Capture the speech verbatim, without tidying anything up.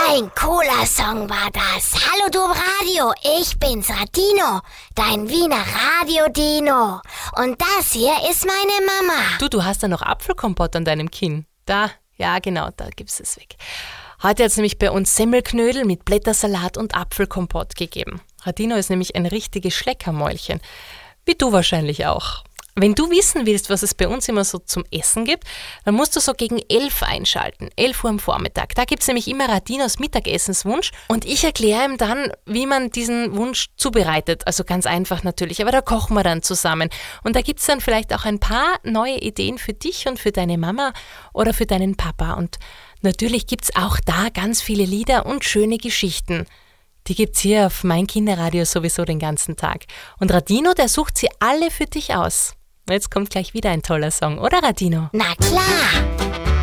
Ein cooler Song war das. Hallo du im Radio, ich bin's Radino, dein Wiener Radio-Dino. Und das hier ist meine Mama. Du, du hast da noch Apfelkompott an deinem Kinn. Da, ja genau, da gibt's es weg. Heute hat es nämlich bei uns Semmelknödel mit Blättersalat und Apfelkompott gegeben. Radino ist nämlich ein richtiges Schleckermäulchen. Wie du wahrscheinlich auch. Wenn du wissen willst, was es bei uns immer so zum Essen gibt, dann musst du so gegen elf einschalten, elf Uhr am Vormittag. Da gibt es nämlich immer Radinos Mittagessenswunsch und ich erkläre ihm dann, wie man diesen Wunsch zubereitet. Also ganz einfach natürlich, aber da kochen wir dann zusammen. Und da gibt es dann vielleicht auch ein paar neue Ideen für dich und für deine Mama oder für deinen Papa. Und natürlich gibt es auch da ganz viele Lieder und schöne Geschichten. Die gibt's hier auf Mein Kinderradio sowieso den ganzen Tag. Und Radino, der sucht sie alle für dich aus. Jetzt kommt gleich wieder ein toller Song, oder Radino? Na klar!